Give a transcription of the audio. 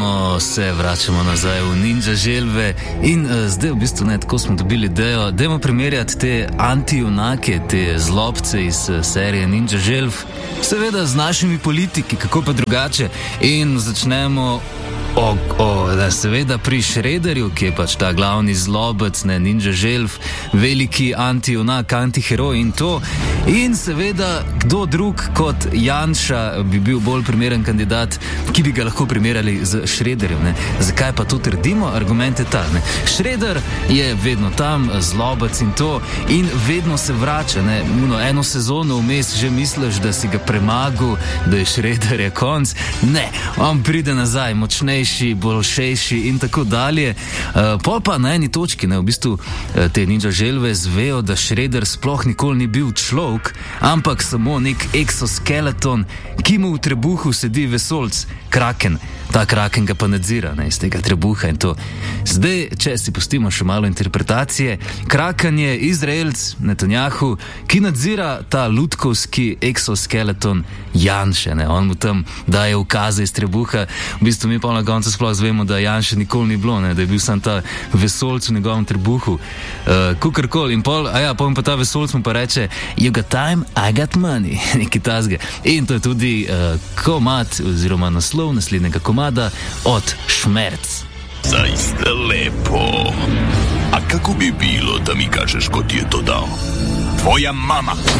se vračamo nazaj v Ninja želve in zdaj v bistvu ne, tako smo dobili idejo, dajmo primerjati te antijunake, te zlobce iz serije Ninja želv, seveda z našimi politiki, kako pa drugače, in začnemo seveda pri Shredderju, ki je pač ta glavni zlobec, ne, Ninja želv, veliki antijunak, antiheroj in to. In seveda, kdo drug kot Janša bi bil bolj primeren kandidat, ki bi ga lahko primerjali z Shredderjem, ne. Zakaj pa to trdimo? Argument je ta, ne. Shredder je vedno tam, zlobec in to, in vedno se vrača, ne. Eno sezono vmes že misliš, da si ga premagal, da je Shredder konc. Ne, on pride nazaj, močnejši, boljšejši in tako dalje. Pol pa na eni točki, ne, v bistvu te Ninja želve zvejo, da Shredder sploh nikoli ni bil človek, ampak samo nek eksoskeleton, ki mu v trebuhu sedi vesoljc, kraken. Ta kraken ga pa nadzira, ne, iz tega trebuha in to. Zdaj, če si pustimo še malo interpretacije, kraken je Izraelc, Netanjahu, ki nadzira ta lutkovski eksoskeleton Janše, ne. On mu tam daje ukaze iz trebuha. V bistvu mi pa na koncu sploh zvemo, da Janše nikoli ni bilo, ne, da je bil sam ta vesoljc v njegovem trebuhu. Kukorkoli. In pol pa ta vesoljc mu pa reče, you got time, I got money. Nekaj tazge. In to je tudi komad, oziroma naslov naslednjega komada od Šmerc. Zaiste lepo. A kako bi bilo, da mi kažeš, ko ti je to dal? Tvoja mama.